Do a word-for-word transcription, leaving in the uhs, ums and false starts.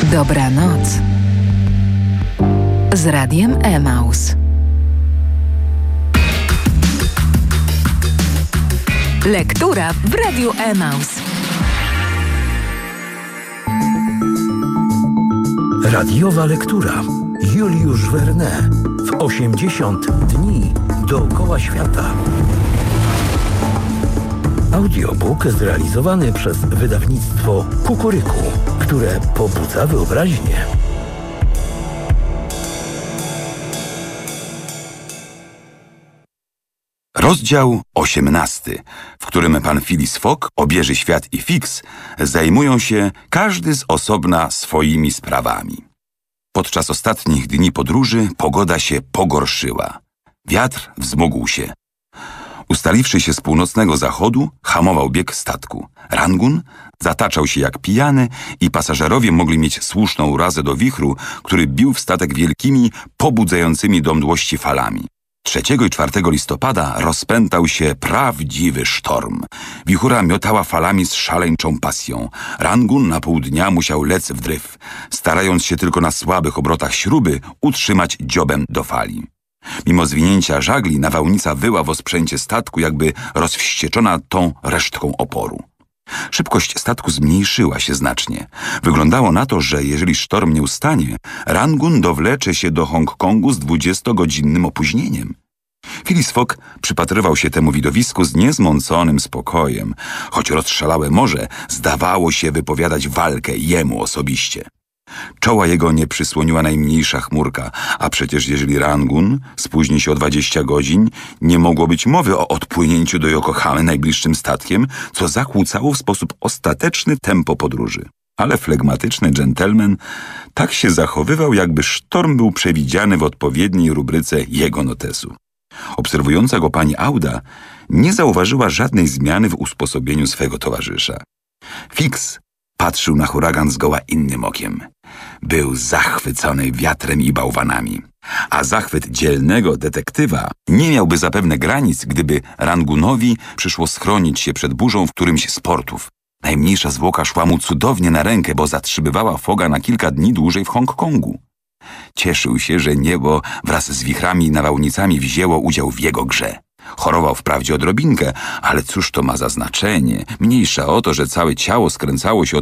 Dobranoc z Radiem Emaus. Lektura w Radiu Emaus. Radiowa lektura. Juliusz Verne w osiemdziesiąt dni dookoła świata. Audiobook zrealizowany przez wydawnictwo Kukuryku, które pobudza wyobraźnię. Rozdział osiemnasty, w którym pan Phileas Fogg, obieży świat i Fix zajmują się każdy z osobna swoimi sprawami. Podczas ostatnich dni podróży pogoda się pogorszyła. Wiatr wzmógł się. Ustaliwszy się z północnego zachodu, hamował bieg statku. Rangoon zataczał się jak pijany i pasażerowie mogli mieć słuszną urazę do wichru, który bił w statek wielkimi, pobudzającymi do mdłości falami. Trzeciego i czwartego listopada rozpętał się prawdziwy sztorm. Wichura miotała falami z szaleńczą pasją. Rangoon na pół dnia musiał lec w dryf, starając się tylko na słabych obrotach śruby utrzymać dziobem do fali. Mimo zwinięcia żagli nawałnica wyła w osprzęcie statku, jakby rozwścieczona tą resztką oporu. Szybkość statku zmniejszyła się znacznie. Wyglądało na to, że jeżeli sztorm nie ustanie, Rangoon dowlecze się do Hongkongu z dwudziestogodzinnym opóźnieniem. Phileas Fogg przypatrywał się temu widowisku z niezmąconym spokojem, choć rozszalałe morze zdawało się wypowiadać walkę jemu osobiście. Czoła jego nie przysłoniła najmniejsza chmurka, a przecież jeżeli Rangoon spóźni się o dwadzieścia godzin, nie mogło być mowy o odpłynięciu do Yokohamy najbliższym statkiem, co zakłócało w sposób ostateczny tempo podróży. Ale flegmatyczny dżentelmen tak się zachowywał, jakby sztorm był przewidziany w odpowiedniej rubryce jego notesu. Obserwująca go pani Auda nie zauważyła żadnej zmiany w usposobieniu swego towarzysza. Fix patrzył na huragan zgoła innym okiem. Był zachwycony wiatrem i bałwanami. A zachwyt dzielnego detektywa nie miałby zapewne granic, gdyby Rangoonowi przyszło schronić się przed burzą w którymś z portów. Najmniejsza zwłoka szła mu cudownie na rękę, bo zatrzymywała Fogga na kilka dni dłużej w Hongkongu. Cieszył się, że niebo wraz z wichrami i nawałnicami wzięło udział w jego grze. Chorował wprawdzie odrobinkę, ale cóż to ma za znaczenie? Mniejsza o to, że całe ciało skręcało się od